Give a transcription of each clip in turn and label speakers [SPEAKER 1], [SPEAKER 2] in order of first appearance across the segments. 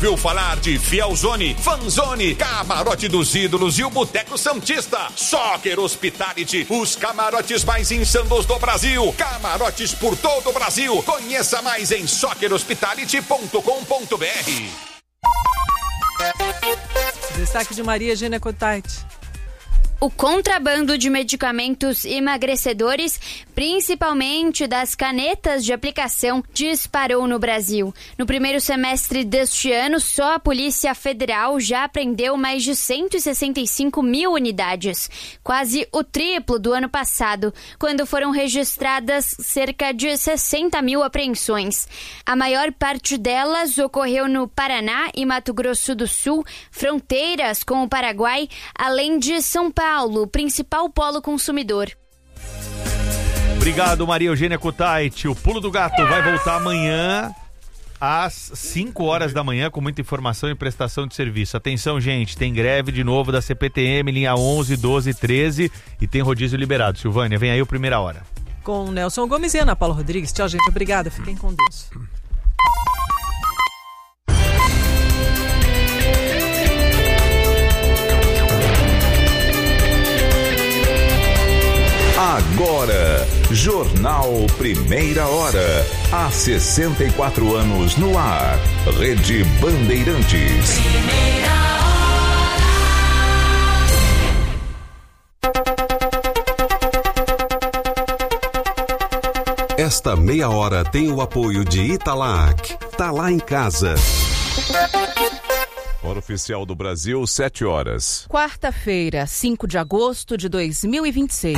[SPEAKER 1] ouviu falar de Fielzone, Fanzone, Camarote dos Ídolos e o Boteco Santista? Soccer Hospitality, os camarotes mais insanos do Brasil. Camarotes por todo o Brasil. Conheça mais em soccerhospitality.com.br.
[SPEAKER 2] Destaque de Maria Eugênia Cottait.
[SPEAKER 3] O contrabando de medicamentos emagrecedores, principalmente das canetas de aplicação, disparou no Brasil. No primeiro semestre deste ano, só a Polícia Federal já apreendeu mais de 165 mil unidades, quase o triplo do ano passado, quando foram registradas cerca de 60 mil apreensões. A maior parte delas ocorreu no Paraná e Mato Grosso do Sul, fronteiras com o Paraguai, além de São Paulo, principal polo consumidor.
[SPEAKER 4] Obrigado, Maria Eugênia Cottait. O Pulo do Gato vai voltar amanhã às 5 horas da manhã com muita informação e prestação de serviço. Atenção, gente, tem greve de novo da CPTM, linha 11, 12 e 13 e tem rodízio liberado. Silvânia, vem aí o Primeira Hora.
[SPEAKER 2] Com Nelson Gomes e Ana Paula Rodrigues. Tchau, gente. Obrigada. Fiquem com Deus.
[SPEAKER 1] Agora, Jornal Primeira Hora. Há 64 anos no ar. Rede Bandeirantes. Primeira
[SPEAKER 5] Hora. Esta meia hora tem o apoio de Italac. Tá lá em casa.
[SPEAKER 1] Hora oficial do Brasil, 7 horas.
[SPEAKER 6] Quarta-feira, 5 de agosto de 2026.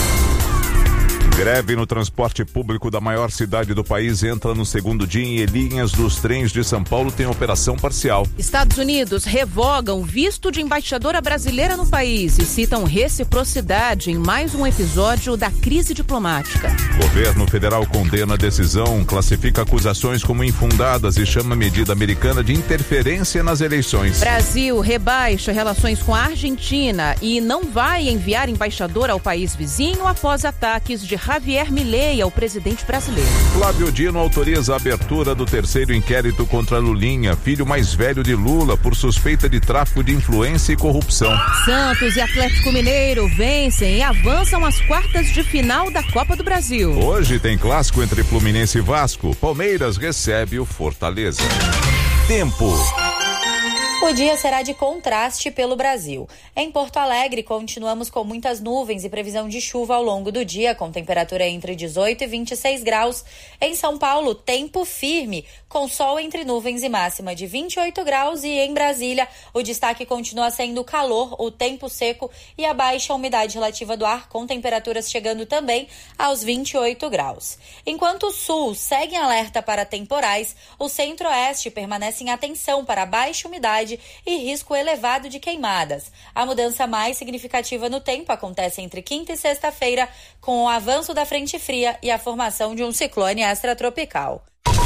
[SPEAKER 1] Greve no transporte público da maior cidade do país entra no segundo dia e linhas dos trens de São Paulo têm operação parcial.
[SPEAKER 6] Estados Unidos revogam visto de embaixadora brasileira no país e citam reciprocidade em mais um episódio da crise diplomática.
[SPEAKER 1] Governo federal condena a decisão, classifica acusações como infundadas e chama a medida americana de interferência nas eleições.
[SPEAKER 6] Brasil rebaixa relações com a Argentina e não vai enviar embaixador ao país vizinho após ataques de Javier Milei ao presidente brasileiro.
[SPEAKER 1] Flávio Dino autoriza a abertura do terceiro inquérito contra Lulinha, filho mais velho de Lula, por suspeita de tráfico de influência e corrupção.
[SPEAKER 6] Santos e Atlético Mineiro vencem e avançam às quartas de final da Copa do Brasil.
[SPEAKER 1] Hoje tem clássico entre Fluminense e Vasco. Palmeiras recebe o Fortaleza. Tempo.
[SPEAKER 7] O dia será de contraste pelo Brasil. Em Porto Alegre, continuamos com muitas nuvens e previsão de chuva ao longo do dia, com temperatura entre 18 e 26 graus. Em São Paulo, tempo firme, com sol entre nuvens e máxima de 28 graus. E em Brasília, o destaque continua sendo o calor, o tempo seco e a baixa umidade relativa do ar, com temperaturas chegando também aos 28 graus. Enquanto o sul segue em alerta para temporais, o centro-oeste permanece em atenção para a baixa umidade e risco elevado de queimadas. A mudança mais significativa no tempo acontece entre quinta e sexta-feira, com o avanço da frente fria e a formação de um ciclone extratropical.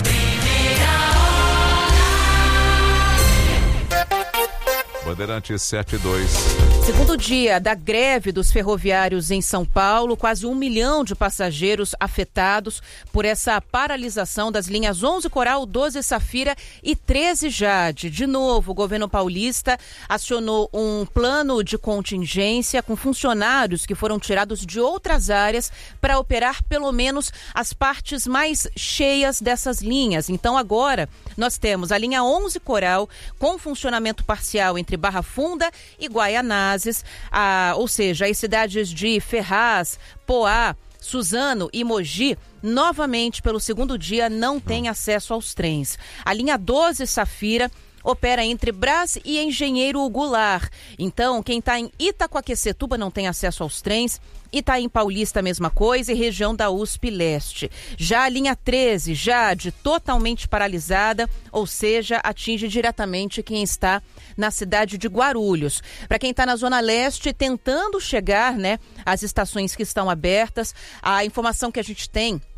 [SPEAKER 1] Bandeirantes 7-2.
[SPEAKER 6] Segundo dia da greve dos ferroviários em São Paulo, quase 1 milhão de passageiros afetados por essa paralisação das linhas 11 Coral, 12 Safira e 13 Jade. De novo, o governo paulista acionou um plano de contingência com funcionários que foram tirados de outras áreas para operar pelo menos as partes mais cheias dessas linhas. Então agora nós temos a linha 11 Coral com funcionamento parcial entre Barra Funda e Guaianazes, ou seja, as cidades de Ferraz, Poá, Suzano e Mogi, novamente pelo segundo dia não tem acesso aos trens. A linha 12 Safira opera entre Brás e Engenheiro Goulart. Então, quem está em Itacoaquecetuba não tem acesso aos trens. Itaim Paulista, a mesma coisa, e região da USP Leste. Já a linha 13, Jade, totalmente paralisada, ou seja, atinge diretamente quem está na cidade de Guarulhos. Para quem está na Zona Leste, tentando chegar, às estações que estão abertas, a informação que a gente tem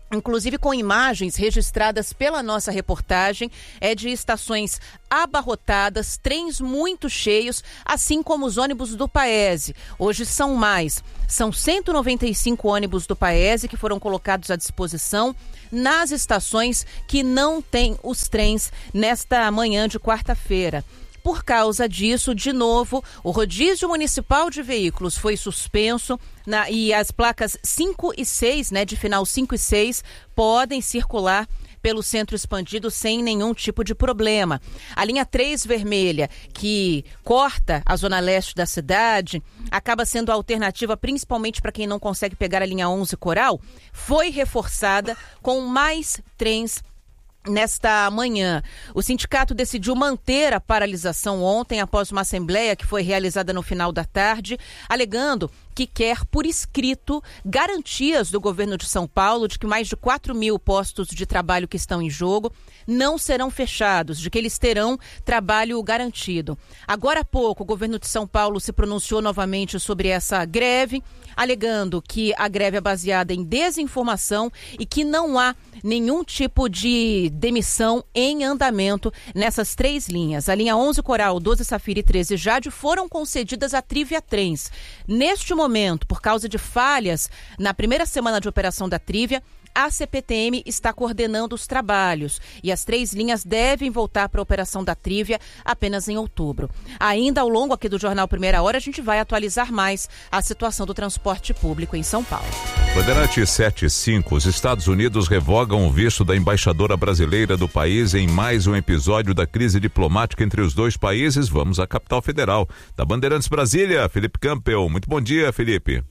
[SPEAKER 6] inclusive com imagens registradas pela nossa reportagem, de estações abarrotadas, trens muito cheios, assim como os ônibus do Paese. Hoje são mais. São 195 ônibus do Paese que foram colocados à disposição nas estações que não têm os trens nesta manhã de quarta-feira. Por causa disso, de novo, o rodízio municipal de veículos foi suspenso e as placas 5 e 6, de final 5 e 6, podem circular pelo centro expandido sem nenhum tipo de problema. A linha 3 vermelha, que corta a zona leste da cidade, acaba sendo a alternativa principalmente para quem não consegue pegar a linha 11 Coral, foi reforçada com mais trens nesta manhã. O sindicato decidiu manter a paralisação ontem após uma assembleia que foi realizada no final da tarde, alegando que quer por escrito garantias do governo de São Paulo de que mais de 4.000 postos de trabalho que estão em jogo não serão fechados, de que eles terão trabalho garantido. Agora há pouco, o governo de São Paulo se pronunciou novamente sobre essa greve, alegando que a greve é baseada em desinformação e que não há nenhum tipo de demissão em andamento nessas 3 linhas. A linha 11 Coral, 12 Safira e 13 Jade foram concedidas à Trivia Trens. Neste momento, por causa de falhas na primeira semana de operação da Trivia, a CPTM está coordenando os trabalhos e as 3 linhas devem voltar para a operação da Trivia apenas em outubro. Ainda ao longo aqui do Jornal Primeira Hora, a gente vai atualizar mais a situação do transporte público em São Paulo.
[SPEAKER 1] Bandeirante 75, os Estados Unidos revogam o visto da embaixadora brasileira do país em mais um episódio da crise diplomática entre os dois países. Vamos à capital federal. Da Bandeirantes Brasília, Felipe Campbell. Muito bom dia, Felipe.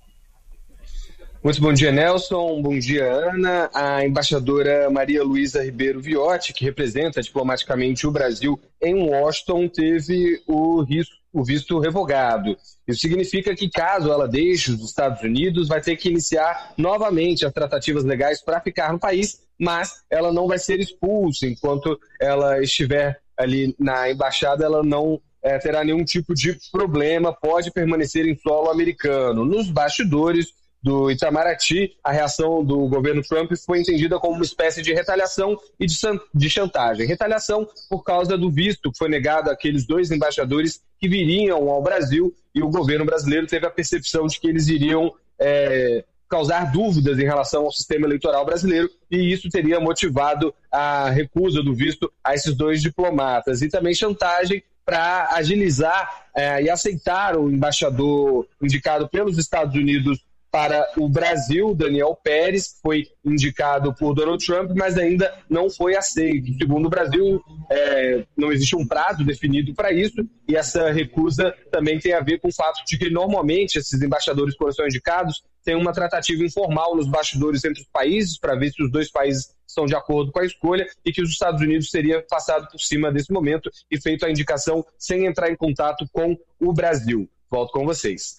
[SPEAKER 8] Muito bom dia, Nelson. Bom dia, Ana. A embaixadora Maria Luísa Ribeiro Viotti, que representa diplomaticamente o Brasil em Washington, teve o visto revogado. Isso significa que, caso ela deixe os Estados Unidos, vai ter que iniciar novamente as tratativas legais para ficar no país, mas ela não vai ser expulsa. Enquanto ela estiver ali na embaixada, ela não terá nenhum tipo de problema, pode permanecer em solo americano. Nos bastidores do Itamaraty, a reação do governo Trump foi entendida como uma espécie de retaliação e de chantagem. Retaliação por causa do visto que foi negado àqueles 2 embaixadores que viriam ao Brasil, e o governo brasileiro teve a percepção de que eles iriam causar dúvidas em relação ao sistema eleitoral brasileiro, e isso teria motivado a recusa do visto a esses 2 diplomatas. E também chantagem para agilizar e aceitar o embaixador indicado pelos Estados Unidos para o Brasil, Daniel Pérez, que foi indicado por Donald Trump, mas ainda não foi aceito. Segundo o Brasil, não existe um prazo definido para isso, e essa recusa também tem a ver com o fato de que, normalmente, esses embaixadores, quando são indicados, têm uma tratativa informal nos bastidores entre os países, para ver se os 2 países estão de acordo com a escolha, e que os Estados Unidos teria passado por cima desse momento e feito a indicação sem entrar em contato com o Brasil. Volto com vocês.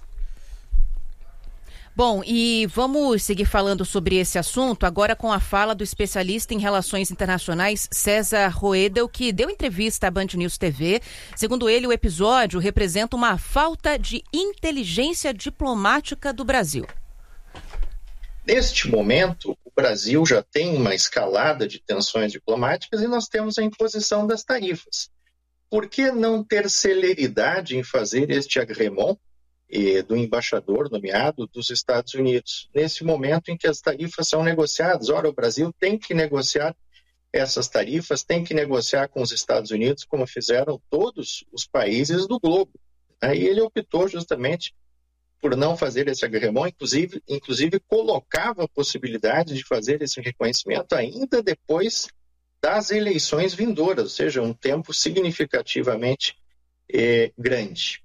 [SPEAKER 6] Bom, e vamos seguir falando sobre esse assunto agora com a fala do especialista em relações internacionais César Roedel, que deu entrevista à Band News TV. Segundo ele, o episódio representa uma falta de inteligência diplomática do Brasil.
[SPEAKER 9] Neste momento, o Brasil já tem uma escalada de tensões diplomáticas e nós temos a imposição das tarifas. Por que não ter celeridade em fazer este agremon do embaixador nomeado dos Estados Unidos, nesse momento em que as tarifas são negociadas? Ora, o Brasil tem que negociar essas tarifas, tem que negociar com os Estados Unidos, como fizeram todos os países do globo. Aí ele optou justamente por não fazer esse agremon, inclusive colocava a possibilidade de fazer esse reconhecimento ainda depois das eleições vindouras, ou seja, um tempo significativamente grande.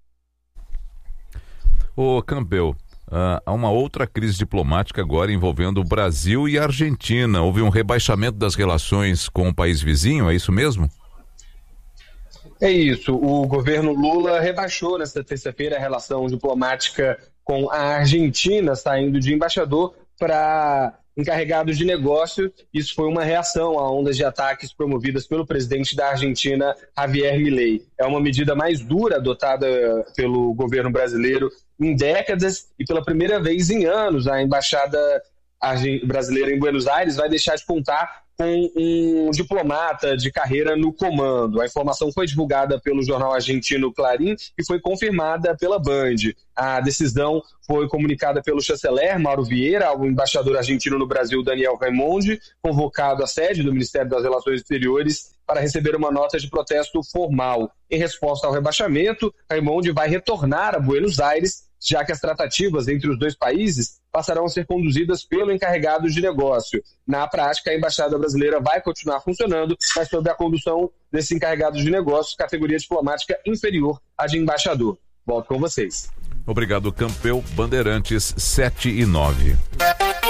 [SPEAKER 1] Ô Campbell, há uma outra crise diplomática agora envolvendo o Brasil e a Argentina. Houve um rebaixamento das relações com o país vizinho, é isso mesmo?
[SPEAKER 8] É isso. O governo Lula rebaixou nesta terça-feira a relação diplomática com a Argentina, saindo de embaixador para encarregado de negócio. Isso foi uma reação a ondas de ataques promovidas pelo presidente da Argentina, Javier Milei. É uma medida mais dura adotada pelo governo brasileiro em décadas, e pela primeira vez em anos a embaixada brasileira em Buenos Aires vai deixar de contar com um diplomata de carreira no comando. A informação foi divulgada pelo jornal argentino Clarín e foi confirmada pela Band. A decisão foi comunicada pelo chanceler Mauro Vieira ao embaixador argentino no Brasil, Daniel Raimondi, convocado à sede do Ministério das Relações Exteriores para receber uma nota de protesto formal. Em resposta ao rebaixamento, Raimondi vai retornar a Buenos Aires, já que as tratativas entre os dois países passarão a ser conduzidas pelo encarregado de negócio. Na prática, a Embaixada Brasileira vai continuar funcionando, mas sob a condução desse encarregado de negócio, categoria diplomática inferior à de embaixador. Volto com vocês.
[SPEAKER 1] Obrigado, Campeu. Bandeirantes 7 e 9.